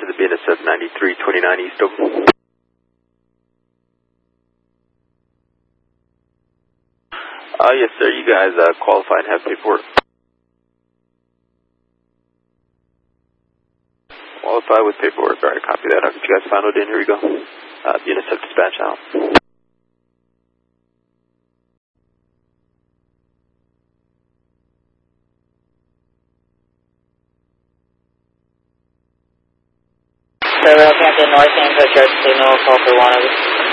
the BNSF 9329 East Open. Yes, sir. You guys qualify and have paperwork. Qualify with paperwork. All right, copy that. I'll get you guys finaled in. Here we go. BNSF dispatch out. Captain North End, Church Signal, call for 1 of